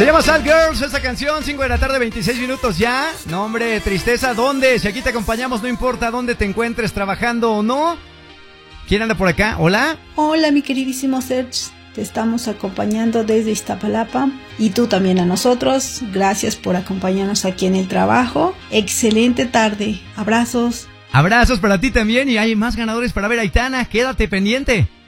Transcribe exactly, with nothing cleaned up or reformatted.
Se llama Sad Girls esta canción, cinco de la tarde, veintiséis minutos ya. No, hombre, tristeza, ¿dónde? Si aquí te acompañamos, no importa dónde te encuentres, trabajando o no. ¿Quién anda por acá? ¿Hola? Hola, mi queridísimo Serge. Te estamos acompañando desde Iztapalapa y tú también a nosotros. Gracias por acompañarnos aquí en el trabajo. Excelente tarde. Abrazos. Abrazos para ti también y hay más ganadores para ver a Aitana. Quédate pendiente.